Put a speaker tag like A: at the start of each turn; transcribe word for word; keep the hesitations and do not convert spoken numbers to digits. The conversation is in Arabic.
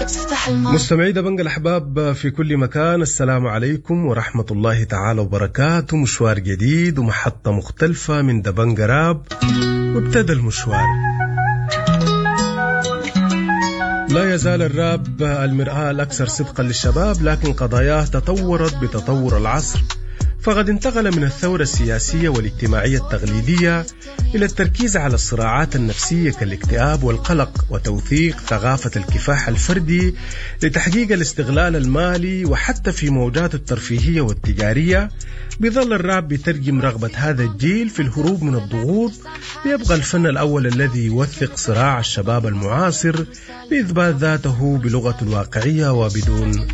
A: مستمعي دبنج الأحباب في كل مكان، السلام عليكم ورحمة الله تعالى وبركاته. مشوار جديد ومحطة مختلفة من دبنج راب، وابتدى المشوار. لا يزال الراب المرآة الأكثر صدقا للشباب، لكن قضاياه تطورت بتطور العصر، فقد انتقل من الثورة السياسية والاجتماعية التقليدية إلى التركيز على الصراعات النفسية كالاكتئاب والقلق، وتوثيق ثقافة الكفاح الفردي لتحقيق الاستغلال المالي. وحتى في موجات الترفيهية والتجارية بيظل الراب بيترجم رغبة هذا الجيل في الهروب من الضغوط، ليبقى الفن الأول الذي يوثق صراع الشباب المعاصر لإثبات ذاته بلغة الواقعية وبدون